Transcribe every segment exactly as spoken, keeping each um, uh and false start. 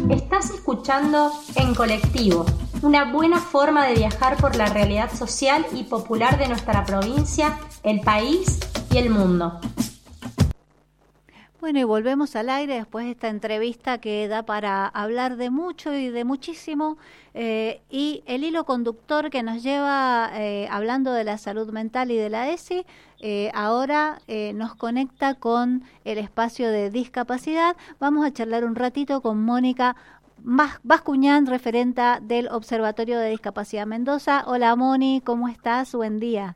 Estás escuchando En Colectivo, una buena forma de viajar por la realidad social y popular de nuestra provincia, el país y el mundo. Bueno, y volvemos al aire después de esta entrevista que da para hablar de mucho y de muchísimo, eh, y el hilo conductor que nos lleva eh, hablando de la salud mental y de la E S I, eh, ahora eh, nos conecta con el espacio de discapacidad. Vamos a charlar un ratito con Mónica Bascuñán, referenta del Observatorio de Discapacidad Mendoza. Hola Moni, ¿cómo estás? Buen día.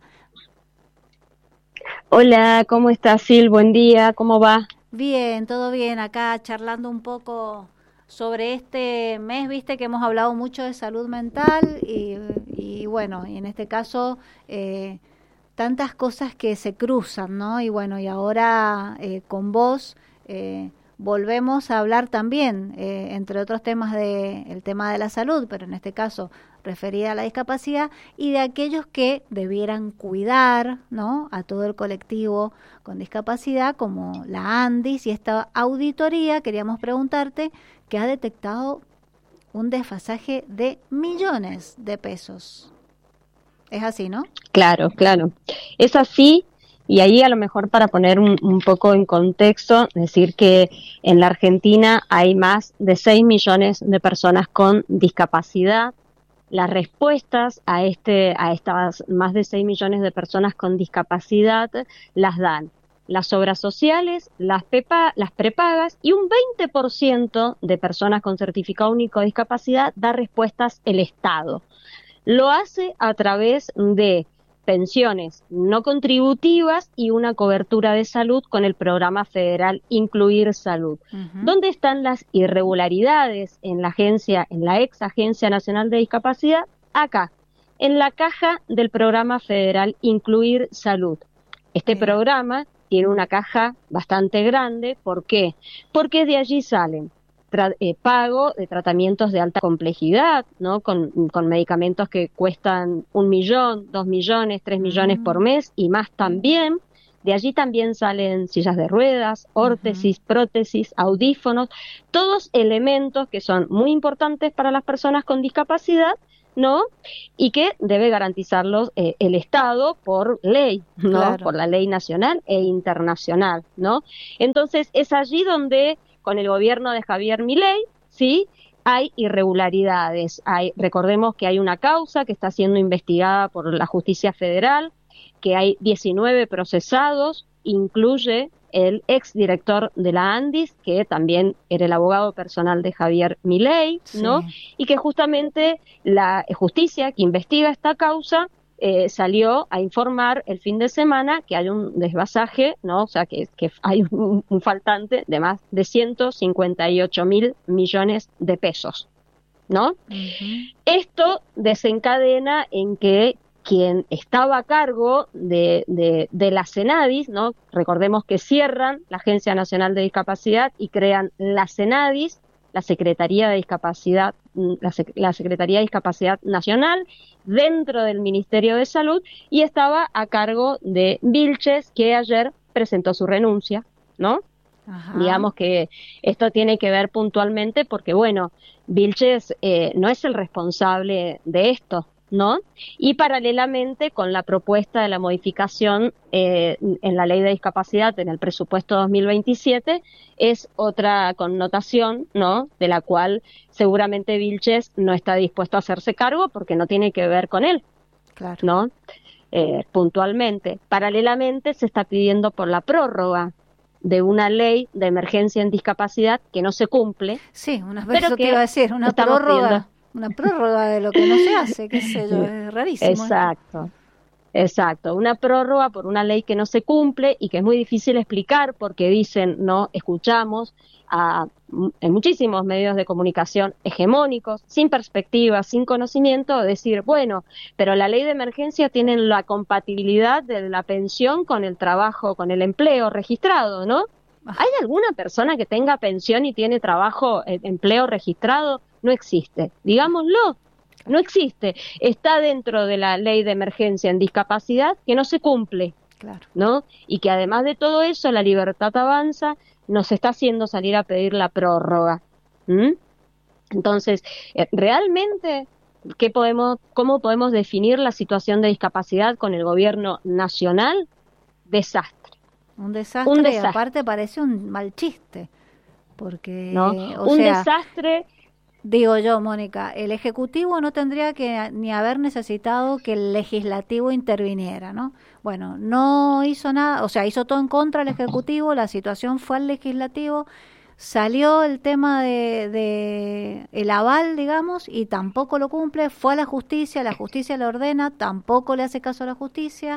Hola, ¿cómo estás, Sil? Buen día, ¿cómo va? Bien, todo bien, acá charlando un poco sobre este mes, viste que hemos hablado mucho de salud mental y, y bueno, y en este caso eh, tantas cosas que se cruzan, ¿no? Y bueno, y ahora eh, con vos eh, volvemos a hablar también, eh, entre otros temas, de el tema de la salud, pero en este caso referida a la discapacidad, y de aquellos que debieran cuidar, ¿no?, a todo el colectivo con discapacidad, como la ANDIS, y esta auditoría, queríamos preguntarte, que ha detectado un desfasaje de millones de pesos. ¿Es así, no? Claro, claro. Es así, y ahí a lo mejor para poner un, un poco en contexto, decir que en la Argentina hay más de seis millones de personas con discapacidad. Las respuestas a este a estas más de seis millones de personas con discapacidad las dan las obras sociales, las, pepa, las prepagas, y un veinte por ciento de personas con certificado único de discapacidad da respuestas el Estado. Lo hace a través de pensiones no contributivas y una cobertura de salud con el programa federal Incluir Salud. Uh-huh. ¿Dónde están las irregularidades en la agencia, en la ex Agencia Nacional de Discapacidad? Acá, en la caja del programa federal Incluir Salud. Este Bien. programa tiene una caja bastante grande. ¿Por qué? Porque de allí salen Tra- eh, pago de tratamientos de alta complejidad, ¿no? Con, con medicamentos que cuestan un millón, dos millones, tres millones por mes y más también. De allí también salen sillas de ruedas, órtesis, uh-huh. prótesis, audífonos, todos elementos que son muy importantes para las personas con discapacidad, ¿no? Y que debe garantizarlos eh, el Estado por ley, ¿no? Claro. Por la ley nacional e internacional, ¿no? Entonces es allí donde con el gobierno de Javier Milei, sí, hay irregularidades. Hay, recordemos que hay una causa que está siendo investigada por la Justicia Federal, que hay diecinueve procesados, incluye el exdirector de la ANDIS, que también era el abogado personal de Javier Milei, ¿no? Sí. Y que justamente la justicia que investiga esta causa Eh, salió a informar el fin de semana que hay un desvasaje, ¿no? O sea, que, que hay un, un faltante de más de ciento cincuenta y ocho mil millones de pesos, ¿no? Uh-huh. Esto desencadena en que quien estaba a cargo de, de, de la CENADIS, ¿no? Recordemos que cierran la Agencia Nacional de Discapacidad y crean la CENADIS, la Secretaría de Discapacidad, la, Sec- la Secretaría de Discapacidad Nacional, dentro del Ministerio de Salud, y estaba a cargo de Vilches, que ayer presentó su renuncia, ¿no? Ajá. Digamos que esto tiene que ver puntualmente porque, bueno, Vilches eh, no es el responsable de esto, ¿no? Y paralelamente con la propuesta de la modificación eh, en la ley de discapacidad en el presupuesto dos mil veintisiete es otra connotación, ¿no? De la cual seguramente Vilches no está dispuesto a hacerse cargo porque no tiene que ver con él, claro, ¿no? Eh, puntualmente. Paralelamente se está pidiendo por la prórroga de una ley de emergencia en discapacidad que no se cumple. Sí, una vez eso que iba a decir, una prórroga. Pidiendo. Una prórroga de lo que no se hace, qué sé yo, es rarísimo. Exacto, exacto. Una prórroga por una ley que no se cumple y que es muy difícil explicar porque dicen, no, escuchamos a, en muchísimos medios de comunicación hegemónicos, sin perspectiva, sin conocimiento, decir, bueno, pero la ley de emergencia tiene la compatibilidad de la pensión con el trabajo, con el empleo registrado, ¿no? ¿Hay alguna persona que tenga pensión y tiene trabajo, eh, empleo registrado? No existe, digámoslo, no existe. Está dentro de la ley de emergencia en discapacidad que no se cumple, claro, ¿no? Y que además de todo eso, la Libertad Avanza nos está haciendo salir a pedir la prórroga. ¿Mm? Entonces, eh, realmente, ¿qué podemos, cómo podemos definir la situación de discapacidad con el gobierno nacional? Desastre. Un desastre, un y desastre. aparte parece un mal chiste, porque, ¿no? o un sea, desastre. Digo yo, Mónica, el Ejecutivo no tendría que ni haber necesitado que el Legislativo interviniera, ¿no? Bueno, no hizo nada, o sea, hizo todo en contra del Ejecutivo, la situación fue al Legislativo, salió el tema de, de el aval, digamos, y tampoco lo cumple, fue a la justicia, la justicia le ordena, tampoco le hace caso a la justicia.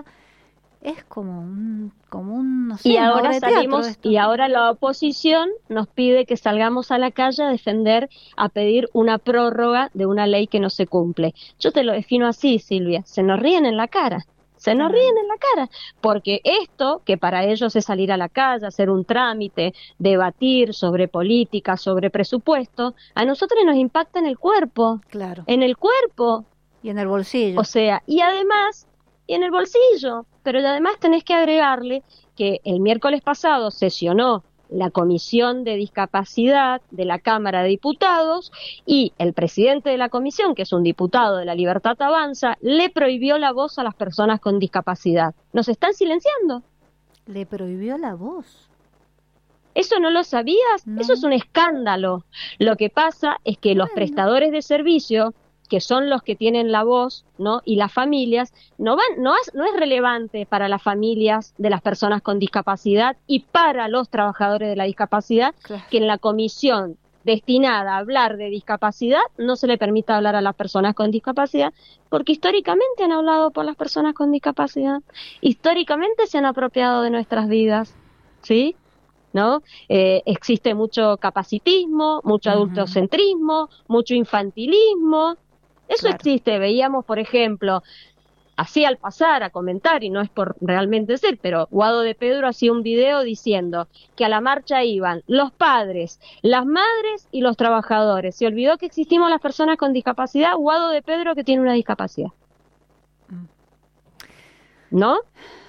Es como un, como un, no sé, y una ahora obra de salimos teatro esto. y ahora la oposición nos pide que salgamos a la calle a defender, a pedir una prórroga de una ley que no se cumple. Yo te lo defino así, Silvia, se nos ríen en la cara. Se nos Claro. ríen en la cara, porque esto, que para ellos es salir a la calle, hacer un trámite, debatir sobre política, sobre presupuesto, a nosotros nos impacta en el cuerpo, Claro. en el cuerpo. Y en el bolsillo. O sea, y además, y en el bolsillo, pero además tenés que agregarle que el miércoles pasado sesionó la Comisión de Discapacidad de la Cámara de Diputados y el presidente de la comisión, que es un diputado de la Libertad Avanza, le prohibió la voz a las personas con discapacidad. Nos están silenciando. Le prohibió la voz. ¿Eso no lo sabías? No. Eso es un escándalo. Lo que pasa es que los Bueno. prestadores de servicio, que son los que tienen la voz, ¿no? Y las familias, no van, no es, no es relevante para las familias de las personas con discapacidad y para los trabajadores de la discapacidad, Claro. que en la comisión destinada a hablar de discapacidad no se le permita hablar a las personas con discapacidad, porque históricamente han hablado por las personas con discapacidad, históricamente se han apropiado de nuestras vidas, ¿sí? ¿No? Eh, existe mucho capacitismo, mucho Ujú. adultocentrismo, mucho infantilismo. Eso Claro. existe. Veíamos, por ejemplo, así al pasar a comentar, y no es por realmente ser, pero Guado de Pedro hacía un video diciendo que a la marcha iban los padres, las madres y los trabajadores. Se olvidó que existimos las personas con discapacidad, Guado de Pedro que tiene una discapacidad. ¿No?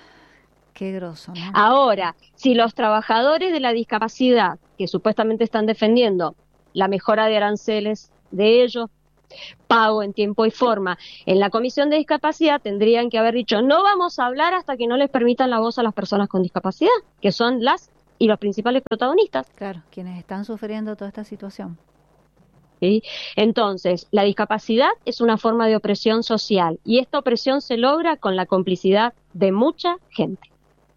Qué groso, ¿no? Ahora, si los trabajadores de la discapacidad, que supuestamente están defendiendo la mejora de aranceles de ellos, pago en tiempo y forma, en la Comisión de Discapacidad tendrían que haber dicho, no vamos a hablar hasta que no les permitan la voz a las personas con discapacidad, que son las y los principales protagonistas. Claro, quienes están sufriendo toda esta situación. ¿Sí? Entonces, la discapacidad es una forma de opresión social y esta opresión se logra con la complicidad de mucha gente.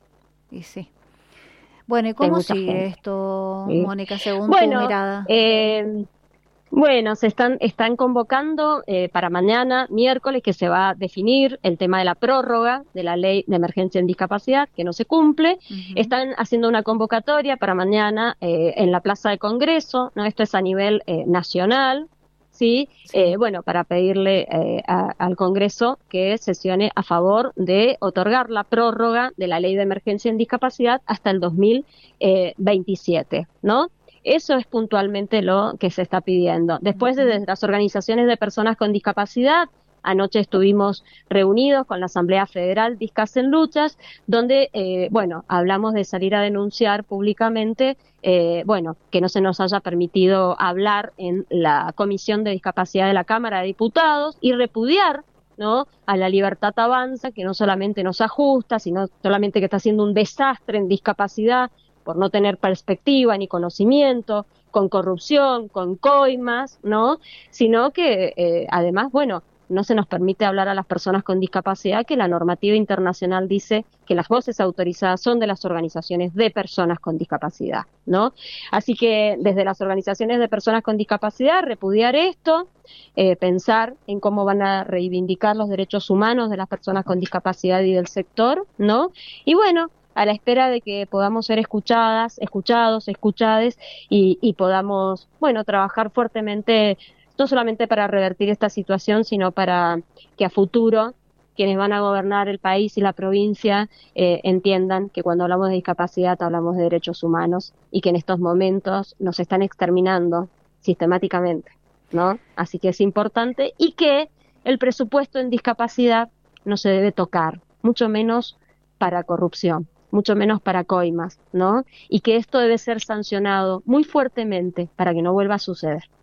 Y sí. Bueno, ¿y cómo mucha sigue gente. esto, Sí. Mónica, según Bueno, tu mirada? eh, bueno, se están, están convocando eh, para mañana, miércoles, que se va a definir el tema de la prórroga de la ley de emergencia en discapacidad, que no se cumple. Ujú. Están haciendo una convocatoria para mañana eh, en la Plaza de Congreso, ¿no? Esto es a nivel eh, nacional, ¿sí? Sí. Eh, bueno, para pedirle eh, a- al Congreso que sesione a favor de otorgar la prórroga de la ley de emergencia en discapacidad hasta el dos mil veintisiete, ¿no? Eso es puntualmente lo que se está pidiendo. Después, Ujú. desde las organizaciones de personas con discapacidad, anoche estuvimos reunidos con la Asamblea Federal Discas en Luchas, donde, eh, bueno, hablamos de salir a denunciar públicamente, eh, bueno, que no se nos haya permitido hablar en la Comisión de Discapacidad de la Cámara de Diputados y repudiar, ¿no?, a la Libertad Avanza, que no solamente nos ajusta, sino solamente que está haciendo un desastre en discapacidad, por no tener perspectiva ni conocimiento, con corrupción, con coimas, ¿no? Sino que eh, además, bueno, no se nos permite hablar a las personas con discapacidad, que la normativa internacional dice que las voces autorizadas son de las organizaciones de personas con discapacidad, ¿no? Así que desde las organizaciones de personas con discapacidad, repudiar esto, eh, pensar en cómo van a reivindicar los derechos humanos de las personas con discapacidad y del sector, ¿no? Y bueno, a la espera de que podamos ser escuchadas, escuchados, escuchades y, y podamos, bueno, trabajar fuertemente, no solamente para revertir esta situación, sino para que a futuro quienes van a gobernar el país y la provincia eh, entiendan que cuando hablamos de discapacidad hablamos de derechos humanos y que en estos momentos nos están exterminando sistemáticamente, ¿no? Así que es importante y que el presupuesto en discapacidad no se debe tocar, mucho menos para corrupción, mucho menos para coimas, ¿no? Y que esto debe ser sancionado muy fuertemente para que no vuelva a suceder.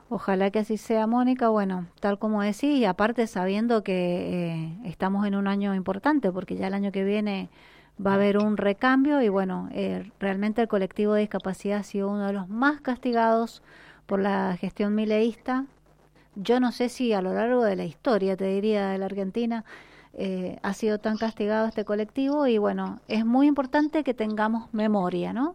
Ojalá que así sea, Mónica. Bueno, tal como decís, y aparte sabiendo que eh, estamos en un año importante, porque ya el año que viene va a haber un recambio y bueno, eh, realmente el colectivo de discapacidad ha sido uno de los más castigados por la gestión mileísta. Yo no sé si a lo largo de la historia, te diría, de la Argentina, eh, ha sido tan castigado este colectivo y bueno, es muy importante que tengamos memoria, ¿no?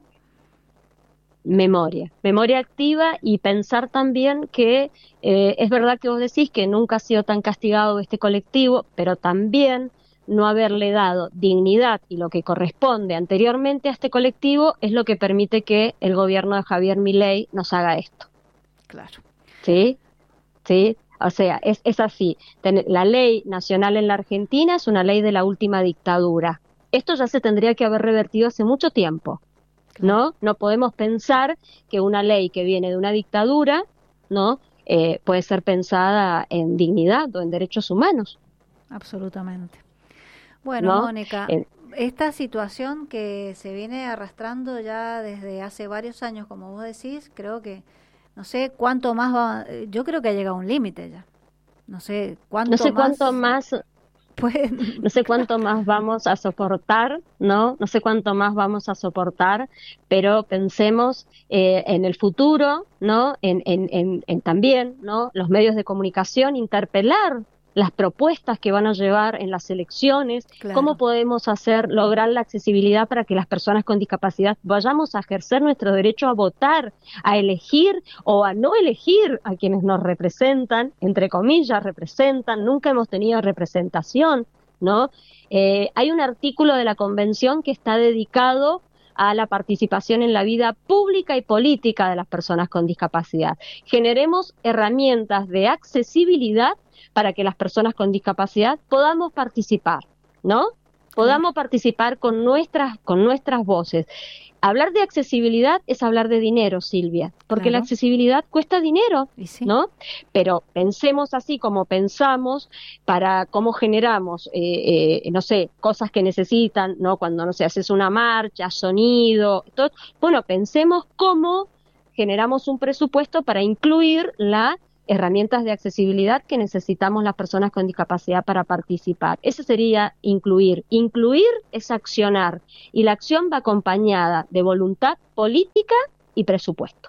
Memoria, memoria activa y pensar también que eh, es verdad que vos decís que nunca ha sido tan castigado este colectivo, pero también no haberle dado dignidad y lo que corresponde anteriormente a este colectivo es lo que permite que el gobierno de Javier Milei nos haga esto. Claro. ¿Sí? ¿Sí? O sea, es, es así. Ten, la ley nacional en la Argentina es una ley de la última dictadura. Esto ya se tendría que haber revertido hace mucho tiempo. Claro. ¿No? No podemos pensar que una ley que viene de una dictadura, ¿no? Eh, puede ser pensada en dignidad o en derechos humanos. Absolutamente. Bueno, ¿no? Mónica, Eh, esta situación que se viene arrastrando ya desde hace varios años, como vos decís, creo que, no sé cuánto más va, yo creo que ha llegado a un límite ya. No sé cuánto no sé más. Cuánto más Pues, no sé cuánto más vamos a soportar, ¿no? No sé cuánto más vamos a soportar, pero pensemos eh, en el futuro, ¿no? En, en, en, en también, ¿no? Los medios de comunicación, interpelar las propuestas que van a llevar en las elecciones, claro. Cómo podemos hacer, lograr la accesibilidad para que las personas con discapacidad vayamos a ejercer nuestro derecho a votar, a elegir o a no elegir a quienes nos representan, entre comillas, representan, nunca hemos tenido representación, ¿no? Eh, hay un artículo de la Convención que está dedicado a la participación en la vida pública y política de las personas con discapacidad. Generemos herramientas de accesibilidad para que las personas con discapacidad podamos participar, ¿no? Podamos sí. participar con nuestras, con nuestras voces. Hablar de accesibilidad es hablar de dinero, Silvia, porque claro. la accesibilidad cuesta dinero, sí. ¿no? Pero pensemos así como pensamos para cómo generamos, eh, eh, no sé, cosas que necesitan, ¿no? Cuando, no sé, haces una marcha, sonido, todo. Bueno, pensemos cómo generamos un presupuesto para incluir las herramientas de accesibilidad que necesitamos las personas con discapacidad para participar. Eso sería incluir. Incluir es accionar y la acción va acompañada de voluntad política y presupuesto.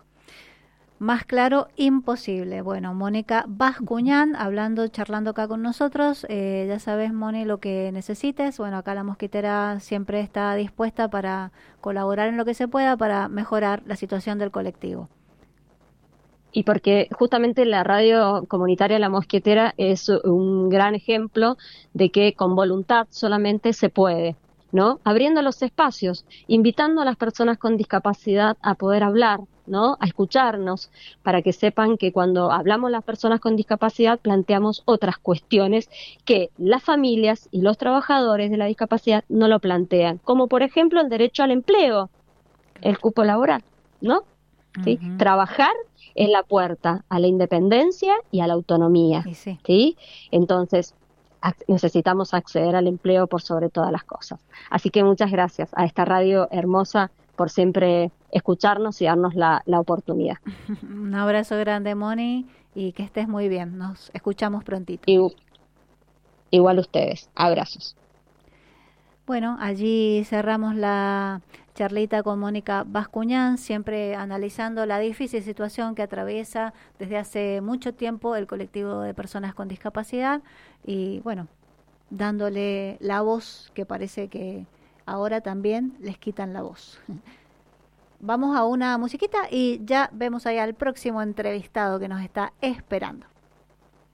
Más claro, imposible. Bueno, Mónica Bascuñán, hablando, charlando acá con nosotros. Eh, ya sabes, Moni, lo que necesites. Bueno, acá la Mosquitera siempre está dispuesta para colaborar en lo que se pueda para mejorar la situación del colectivo. Y porque justamente la radio comunitaria La Mosquetera es un gran ejemplo de que con voluntad solamente se puede, ¿no? Abriendo los espacios, invitando a las personas con discapacidad a poder hablar, ¿no? A escucharnos, para que sepan que cuando hablamos las personas con discapacidad planteamos otras cuestiones que las familias y los trabajadores de la discapacidad no lo plantean, como por ejemplo el derecho al empleo, el cupo laboral, ¿no? ¿Sí? Uh-huh. Trabajar es la puerta a la independencia y a la autonomía, sí. ¿sí? Entonces, ac- necesitamos acceder al empleo por sobre todas las cosas. Así que muchas gracias a esta radio hermosa por siempre escucharnos y darnos la, la oportunidad. Un abrazo grande, Moni, y que estés muy bien. Nos escuchamos prontito. Y, igual ustedes. Abrazos. Bueno, allí cerramos la charlita con Mónica Bascuñán, siempre analizando la difícil situación que atraviesa desde hace mucho tiempo el colectivo de personas con discapacidad y, bueno, dándole la voz que parece que ahora también les quitan la voz. Vamos a una musiquita y ya vemos ahí al próximo entrevistado que nos está esperando.